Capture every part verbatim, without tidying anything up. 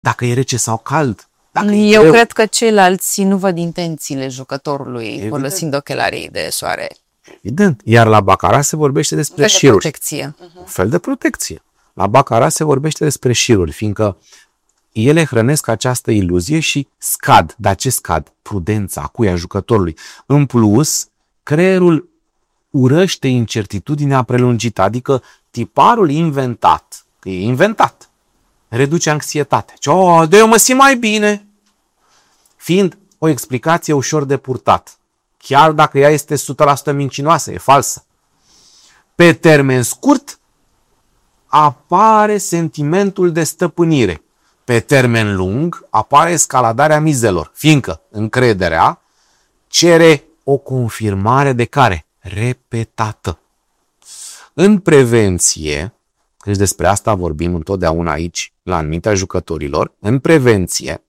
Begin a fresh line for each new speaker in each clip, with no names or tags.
dacă e rece sau cald. Dacă
Eu greu. cred că ceilalți nu văd intențiile jucătorului Evident. folosind ochelarii de soare.
Evident. Iar la baccarat se vorbește despre
un fel
șiruri.
De protecție.
Un fel de protecție. La baccarat se vorbește despre șiruri, fiindcă ele hrănesc această iluzie și scad. Dar ce scad? Prudența, acuia jucătorului. În plus, creierul urăște incertitudinea prelungită, adică tiparul inventat, că e inventat, reduce anxietatea. Oh, de eu mă simt mai bine. Fiind o explicație ușor de purtat, chiar dacă ea este o sută la sută mincinoasă, e falsă. Pe termen scurt, apare sentimentul de stăpânire. Pe termen lung, apare escaladarea mizelor, fiindcă încrederea cere o confirmare de care? Repetată. În prevenție, deci despre asta vorbim întotdeauna aici, la anumita jucătorilor, în prevenție,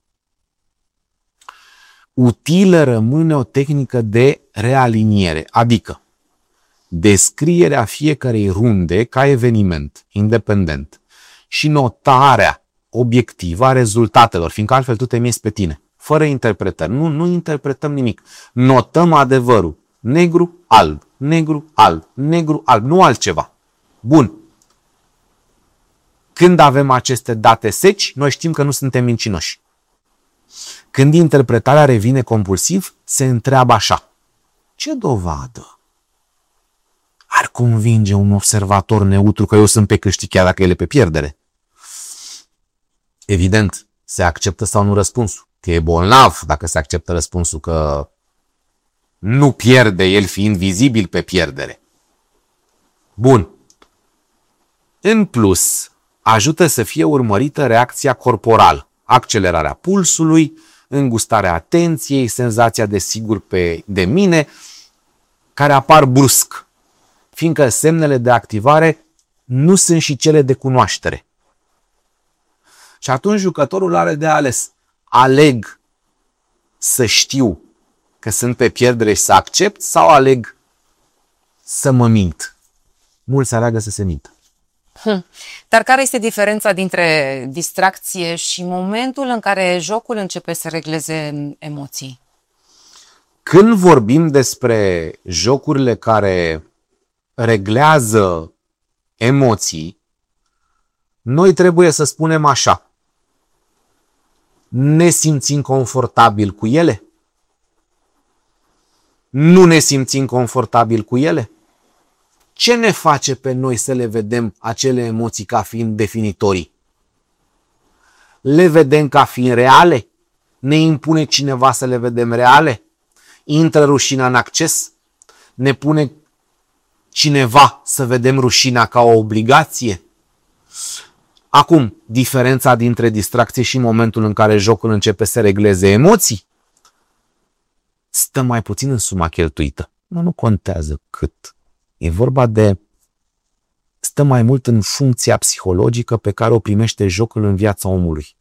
utilă rămâne o tehnică de realiniere, adică descrierea fiecarei runde ca eveniment independent și notarea obiectivă a rezultatelor, fiindcă altfel tu te miezi pe tine, fără interpretări. Nu, nu interpretăm nimic. Notăm adevărul. Negru, alb, negru, alb, negru, alb, nu altceva. Bun. Când avem aceste date seci, noi știm că nu suntem mincinoși. Când interpretarea revine compulsiv, se întreabă așa. Ce dovadă ar convinge un observator neutru că eu sunt pe câștig chiar dacă el e pe pierdere? Evident, se acceptă sau nu răspunsul. Că e bolnav dacă se acceptă răspunsul, că nu pierde el fiind vizibil pe pierdere. Bun. În plus, ajută să fie urmărită reacția corporală, accelerarea pulsului, îngustarea atenției, senzația de sigur pe, de mine, care apar brusc, fiindcă semnele de activare nu sunt și cele de cunoaștere. Și atunci jucătorul are de ales. Aleg să știu că sunt pe pierdere și să accept sau aleg să mă mint? Mulți aleagă să se mintă.
Hm. Dar care este diferența dintre distracție și momentul în care jocul începe să regleze emoții?
Când vorbim despre jocurile care reglează emoții, noi trebuie să spunem așa. Ne simțim confortabil cu ele? Nu ne simțim confortabil cu ele? Ce ne face pe noi să le vedem acele emoții ca fiind definitorii? Le vedem ca fiind reale? Ne impune cineva să le vedem reale? Intră rușinea în acces? Ne pune cineva să vedem rușinea ca o obligație? Acum, diferența dintre distracție și momentul în care jocul începe să regleze emoții stă mai puțin în suma cheltuită. Nu, nu contează cât. E vorba de... stă mai mult în funcția psihologică pe care o primește jocul în viața omului.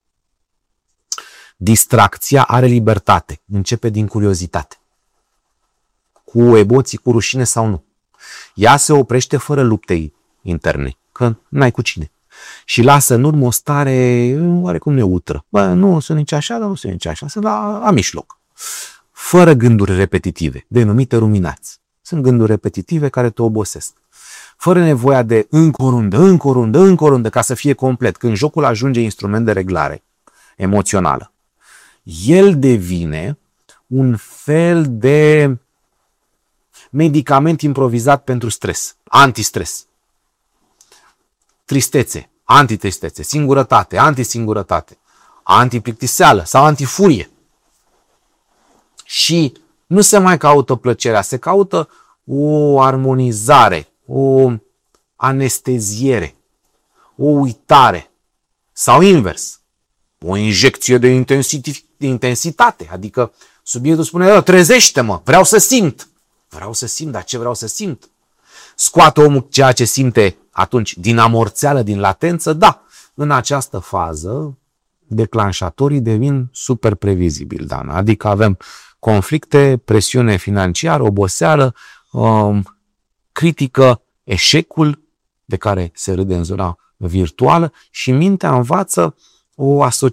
Distracția are libertate. Începe din curiozitate. Cu emoții, cu rușine sau nu. Ea se oprește fără lupte interne, că n-ai cu cine. Și lasă în urmă o stare oarecum neutră. Bă, nu sunt nici așa, dar nu sunt nici așa. Sunt la, la mijloc. Fără gânduri repetitive, denumite ruminați. Sunt gânduri repetitive care te obosesc. Fără nevoia de încă o rundă, încă o rundă, încă o rundă, ca să fie complet. Când jocul ajunge instrument de reglare emoțională, el devine un fel de medicament improvizat pentru stres, antistres. Tristețe, antitristețe, singurătate, antisingurătate, antiplictiseală sau antifurie. Și nu se mai caută plăcerea, se caută o armonizare, o anesteziere, o uitare sau invers, o injecție de intensitate, adică subiectul spune, trezește-mă, vreau să simt, vreau să simt, dar ce vreau să simt? Scoate omul ceea ce simte atunci din amorțeală, din latență, da, în această fază declanșatorii devin super previzibili, Dana, adică avem conflicte, presiune financiară, oboseală, um, critică, eșecul de care se râde în zona virtuală și mintea învață o